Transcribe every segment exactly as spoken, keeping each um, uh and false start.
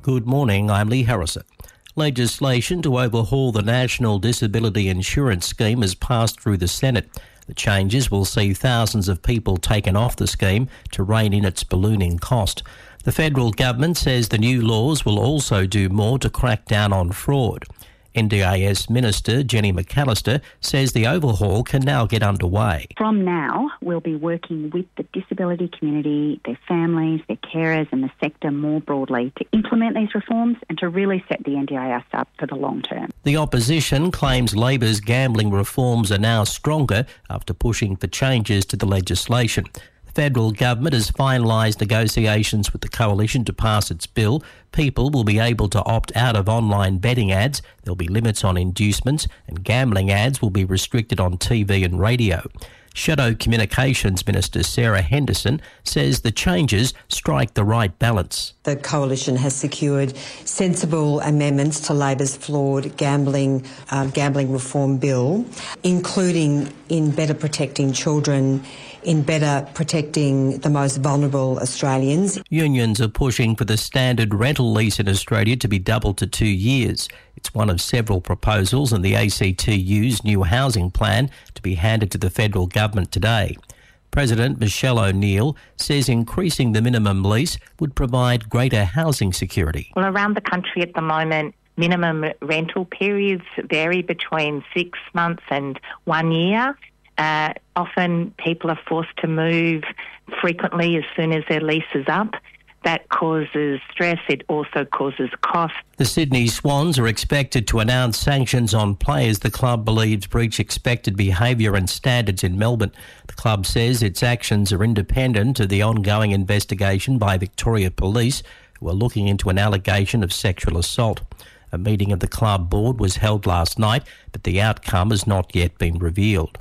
Good morning, I'm Lee Harrison. Legislation to overhaul the National Disability Insurance Scheme has passed through the Senate. The changes will see thousands of people taken off the scheme to rein in its ballooning cost. The federal government says the new laws will also do more to crack down on fraud. N D I S Minister Jenny McAllister says the overhaul can now get underway. From now, we'll be working with the disability community, their families, their carers and the sector more broadly to implement these reforms and to really set the N D I S up for the long term. The opposition claims Labor's gambling reforms are now stronger after pushing for changes to the legislation. The federal government has finalised negotiations with the coalition to pass its bill. People will be able to opt out of online betting ads. There'll be limits on inducements and gambling ads will be restricted on T V and radio. Shadow Communications Minister Sarah Henderson says the changes strike the right balance. The coalition has secured sensible amendments to Labor's flawed gambling uh, gambling reform bill, including in better protecting children, in better protecting the most vulnerable Australians. Unions are pushing for the standard rental lease in Australia to be doubled to two years. It's one of several proposals in the A C T U's new housing plan to be handed to the federal government today. President Michelle O'Neill says increasing the minimum lease would provide greater housing security. Well, around the country at the moment, minimum rental periods vary between six months and one year. Uh, often people are forced to move frequently as soon as their lease is up. That causes stress. It also causes cost. The Sydney Swans are expected to announce sanctions on players the club believes breach expected behaviour and standards in Melbourne. The club says its actions are independent of the ongoing investigation by Victoria Police, who are looking into an allegation of sexual assault. A meeting of the club board was held last night, but the outcome has not yet been revealed.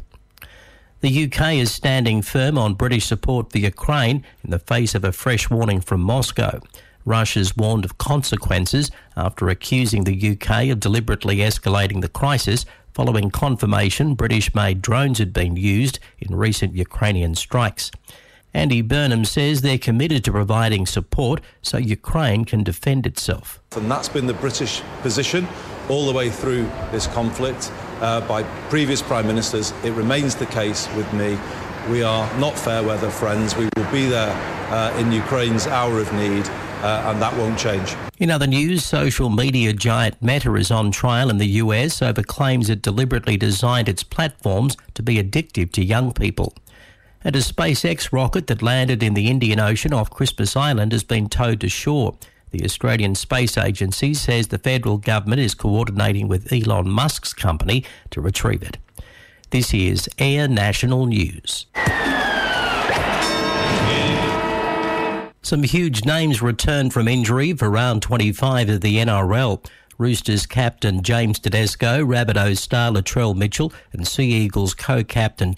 The U K is standing firm on British support for Ukraine in the face of a fresh warning from Moscow. Russia's warned of consequences after accusing the U K of deliberately escalating the crisis following confirmation British-made drones had been used in recent Ukrainian strikes. Andy Burnham says they're committed to providing support so Ukraine can defend itself. And that's been the British position all the way through this conflict uh, by previous Prime Ministers. It remains the case with me. We are not fair weather friends. We will be there uh, in Ukraine's hour of need, uh, and that won't change. In other news, social media giant Meta is on trial in the U S over claims it deliberately designed its platforms to be addictive to young people. And a SpaceX rocket that landed in the Indian Ocean off Christmas Island has been towed to shore. The Australian Space Agency says the federal government is coordinating with Elon Musk's company to retrieve it. This is Air National News. Some huge names returned from injury for round twenty-five of the N R L. Roosters captain James Tedesco, Rabbitohs star Latrell Mitchell and Sea Eagles co-captain